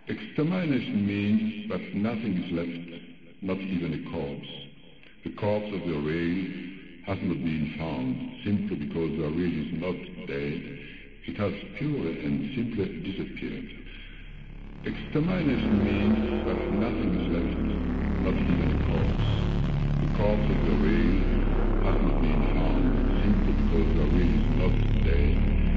Extermination means that nothing is left, not even a corpse. The corpse of the race has not been found simply because the race is not dead. It has purely and simply disappeared. Extermination means that nothing is left, not even a corpse. The corpse of the race